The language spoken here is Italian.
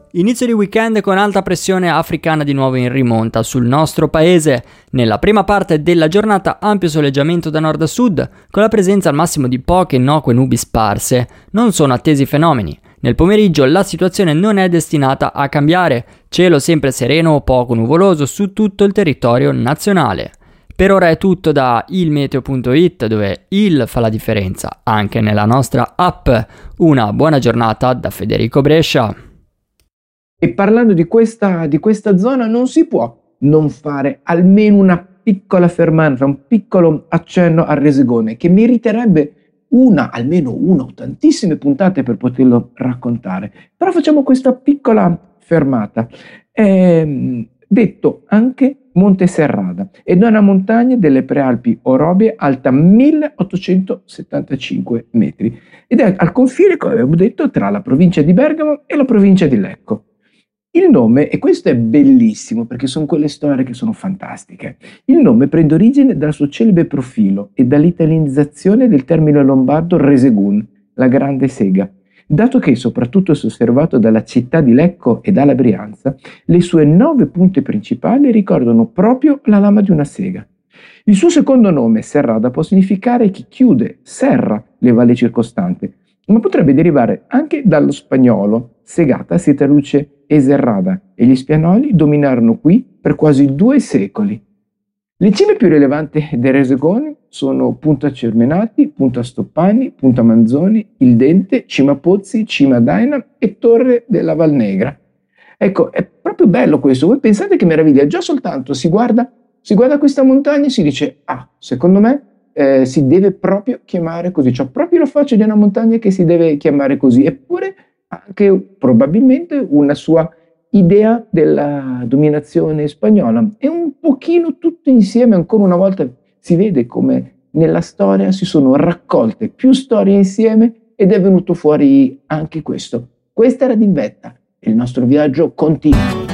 Inizio di weekend con alta pressione africana di nuovo in rimonta sul nostro paese. Nella prima parte della giornata ampio soleggiamento da nord a sud, con la presenza al massimo di poche innocue nubi sparse. Non sono attesi fenomeni. Nel pomeriggio la situazione non è destinata a cambiare, cielo sempre sereno o poco nuvoloso su tutto il territorio nazionale. Per ora è tutto da ilmeteo.it, dove il fa la differenza anche nella nostra app. Una buona giornata da Federico Brescia. E parlando di questa zona non si può non fare almeno una piccola fermata, un piccolo accenno al Resegone, che meriterebbe almeno una o tantissime puntate per poterlo raccontare. Però facciamo questa piccola fermata. Detto anche Monte Serrada, ed è una montagna delle Prealpi Orobie alta 1875 metri ed è al confine, come abbiamo detto, tra la provincia di Bergamo e la provincia di Lecco. Il nome, e questo è bellissimo perché sono quelle storie che sono fantastiche, il nome prende origine dal suo celebre profilo e dall'italianizzazione del termine lombardo resegun, la grande sega, dato che, soprattutto se osservato dalla città di Lecco e dalla Brianza, le sue 9 punte principali ricordano proprio la lama di una sega. Il suo secondo nome, Serrada, può significare chi chiude, serra, le valli circostanti, ma potrebbe derivare anche dallo spagnolo. Segata si traduce eserrada e gli spagnoli dominarono qui per quasi 2 secoli. Le cime più rilevanti del Resegone sono Punta Cermenati, Punta Stoppani, Punta Manzoni, Il Dente, Cima Pozzi, Cima Daina e Torre della Valnegra. Ecco, è proprio bello questo. Voi pensate che meraviglia, già soltanto si guarda questa montagna e si dice, secondo me si deve proprio chiamare così, cioè proprio la faccia di una montagna che si deve chiamare così, eppure anche probabilmente una sua idea della dominazione spagnola. E un pochino tutto insieme, ancora una volta, si vede come nella storia si sono raccolte più storie insieme ed è venuto fuori anche questo. Questa era D'Invetta e il nostro viaggio continua.